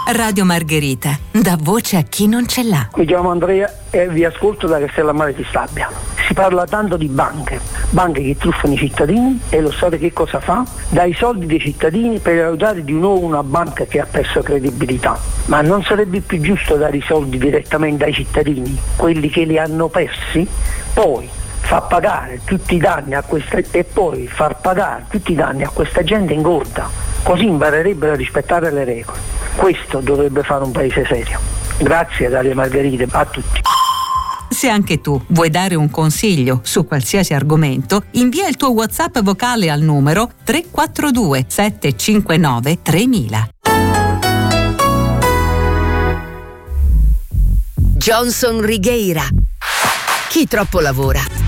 Radio Margherita, dà voce a chi non ce l'ha. Mi chiamo Andrea e vi ascolto da Castellammare di Stabia. Si parla tanto di banche che truffano i cittadini, e lo Stato che cosa fa? Dà i soldi dei cittadini per aiutare di nuovo una banca che ha perso credibilità. Ma non sarebbe più giusto dare i soldi direttamente ai cittadini, quelli che li hanno persi, poi far pagare tutti i danni a questa gente ingorda, così imparerebbero a rispettare le regole. Questo dovrebbe fare un paese serio. Grazie dalle Margherite a tutti. Se anche tu vuoi dare un consiglio su qualsiasi argomento, invia il tuo WhatsApp vocale al numero 342 759 3000. Johnson Righeira. Chi troppo lavora